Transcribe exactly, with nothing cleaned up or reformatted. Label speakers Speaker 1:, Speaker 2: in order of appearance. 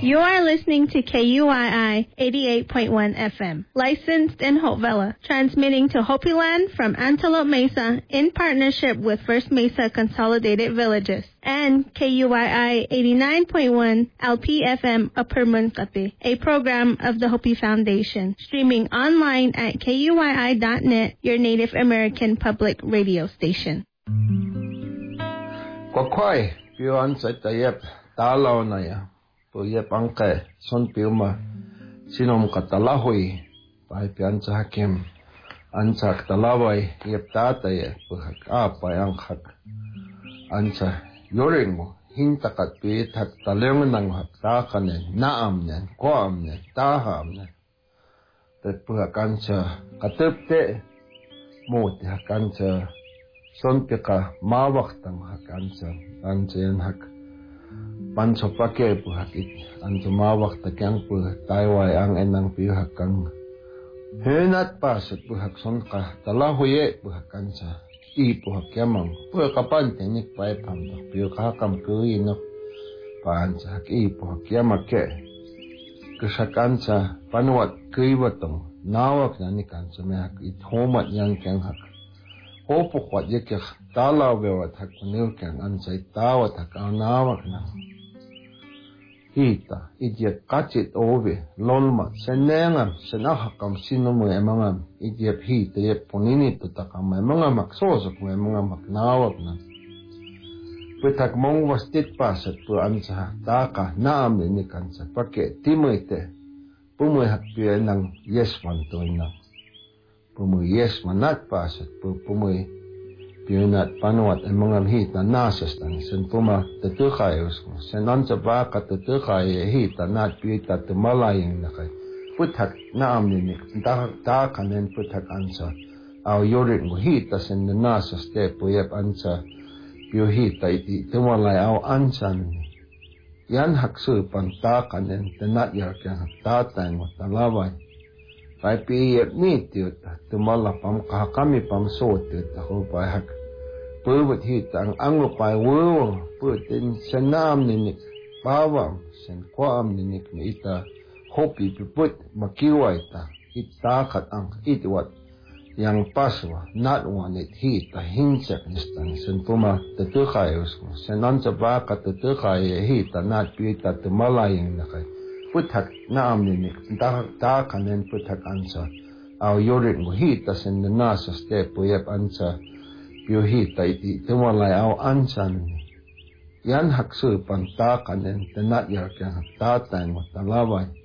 Speaker 1: You are listening to K U I I eighty-eight point one F M, licensed in Hopevilla, transmitting to Hopi Land from Antelope Mesa in partnership with First Mesa Consolidated Villages, and K U I I eighty-nine point one L P F M Upper Munkate, a program of the Hopi Foundation, streaming online at K U I I dot net, your Native American public radio station.
Speaker 2: Kwakwai, piwan sa tayep, talaw na ya. Puyep angke, son piuma, sinom katalahoy, pai pian sa hakim, ansa katalaway, yep tatay, puhak apay angkak, ansa yoring mo, hintakat pit hak talengan ng haktakanin, naam niyan, koam niyan, taham niyan. Tet puhak ansa katupte, muti hak ansa, son pika mawaktang hak ansa, ansa yan hak, panso pake puhakit anto mawak takyang puhak tayway ang enang pihak kang henat pasat puhak son ka talahuye puhak kansa i puhak yamang puhak kapan tenik pay pamdo pihak hakam kuino pansa hak i puhak yamake kesakansa panuat kuiwatong nawak nani kansa mehak it homat yang kyang hak hopuk wat yekyak talawewat hak punil kyang ansa itawat hak nawak nang hita idiep kacit ove lolma senengam senahakam sinumu emangam idiep hita iep ponini tutakam emangam maksosak mo emangam maknawag na pitak mong wastit pasat pu ansa taka naam ni kansa pake timoite pumuy hakpiya ng yesman to na pumuy yesman nat pasat pu pumuy Piyunat panuat ay mga hita nasas ang sen puma tetukayos ko. Sen ansa baka tetukay hita nat piyita tumalayang nakay. Puthak na amninik. Takanen puthak ansa. Aw yorit mo hita sen nasas te puyap ansa. Piyo hita iti tumalay aw ansa ni. Yan haksu pan takanen tenat yak yang tatay mo talaway. Pai piyep ni tiyot tumala pam kahakami pam so tiyot ako pai hak puyut hita ang anglo pai wo putin senam ninik bawam sen kwam ninik ni ita hopi piput makiway ta itakat ang itwat yang paswa not one it hita hinsak nistang sen puma tetukayos ko senan sa baka tetukay hita nat piyita tumalayang nakay puthak naam ninik takanen puthak ansa aw yorit mo hita sen nasas te puyap ansa piyo hita iti tumalay aw ansa ni yan haksu pan takanen tenat yak yang tatay mo talaway